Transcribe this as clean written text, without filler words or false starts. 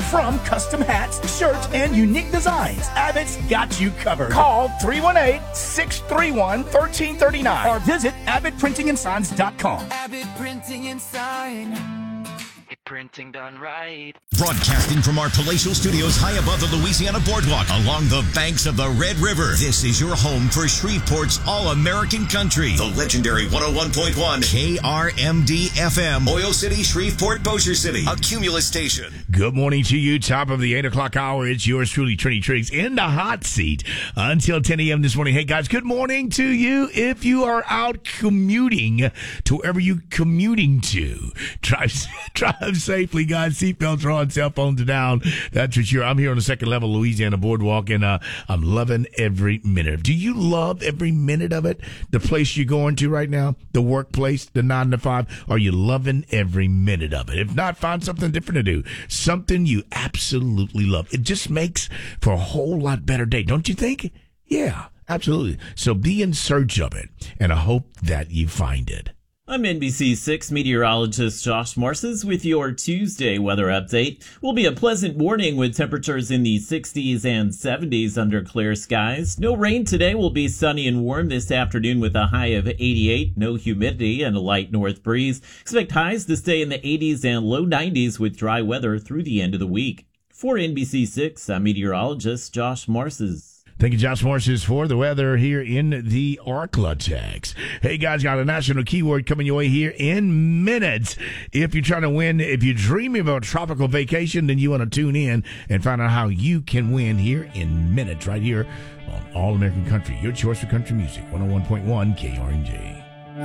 From custom hats, shirts, and unique designs, Abbott's got you covered. Call 318-631-1339 or visit AbbottPrintingandSigns.com. Abbott Printing and Sign. Printing done right. Broadcasting from our palatial studios high above the Louisiana Boardwalk along the banks of the Red River. This is your home for Shreveport's All-American Country. The legendary 101.1 KRMD-FM. Oil City, Shreveport, Bossier City. A Cumulus station. Good morning to you. Top of the 8 o'clock hour. It's yours truly, Trini Triggs, in the hot seat until 10 a.m. this morning. Hey, guys, good morning to you. If you are out commuting to wherever you're commuting to, drive safely, guys. Seatbelts are on, cell phones are down. That's for sure. I'm here on the second level Louisiana Boardwalk, and I'm loving every minute. Do you love every minute of it? The place you're going to right now, the workplace, the 9 to 5. Are you loving every minute of it? If not, find something different to do. Something you absolutely love. It just makes for a whole lot better day, don't you think? Yeah, absolutely. So be in search of it, and I hope that you find it. I'm NBC6 meteorologist Josh Morses with your Tuesday weather update. Will be a pleasant morning with temperatures in the 60s and 70s under clear skies. No rain today. Will be sunny and warm this afternoon with a high of 88. No humidity and a light north breeze. Expect highs to stay in the 80s and low 90s with dry weather through the end of the week. For NBC6, I'm meteorologist Josh Morses. Thank you, Josh Morses, for the weather here in the Arklatex. Hey, guys, got a national keyword coming your way here in minutes. If you're trying to win, if you're dreaming of a tropical vacation, then you want to tune in and find out how you can win here in minutes right here on All American Country, your choice for country music, 101.1 KRNJ.